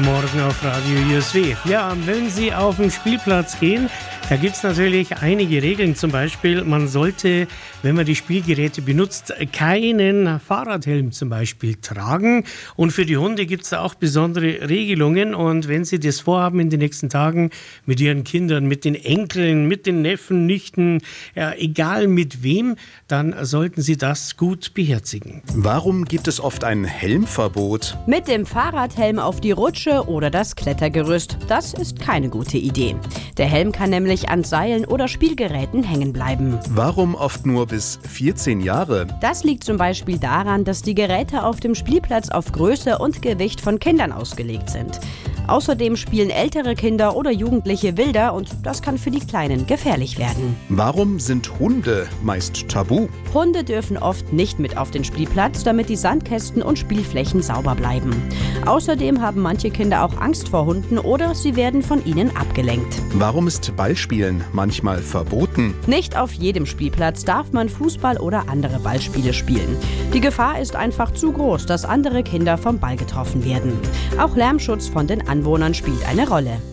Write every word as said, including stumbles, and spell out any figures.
am Morgen auf Radio U S W. Ja, wenn Sie auf den Spielplatz gehen, da gibt es natürlich einige Regeln. Zum Beispiel, man sollte, wenn man die Spielgeräte benutzt, keinen Fahrradhelm zum Beispiel tragen. Und für die Hunde gibt es da auch besondere Regelungen. Und wenn Sie das vorhaben in den nächsten Tagen mit Ihren Kindern, mit den Enkeln, mit den Neffen, Nichten, ja, egal mit wem, dann sollten Sie das gut beherzigen. Warum gibt es oft ein Helmverbot? Mit dem Fahrradhelm auf die Rutsche oder das Klettergerüst, das ist keine gute Idee. Der Helm kann nämlich an Seilen oder Spielgeräten hängen bleiben. Warum oft nur bis vierzehn Jahre? Das liegt zum Beispiel daran, dass die Geräte auf dem Spielplatz auf Größe und Gewicht von Kindern ausgelegt sind. Außerdem spielen ältere Kinder oder Jugendliche wilder und das kann für die Kleinen gefährlich werden. Warum sind Hunde meist tabu? Hunde dürfen oft nicht mit auf den Spielplatz, damit die Sandkästen und Spielflächen sauber bleiben. Außerdem haben manche Kinder auch Angst vor Hunden oder sie werden von ihnen abgelenkt. Warum ist Ballspielen manchmal verboten? Nicht auf jedem Spielplatz darf man Fußball oder andere Ballspiele spielen. Die Gefahr ist einfach zu groß, dass andere Kinder vom Ball getroffen werden. Auch Lärmschutz von den Anwohnern spielt eine Rolle.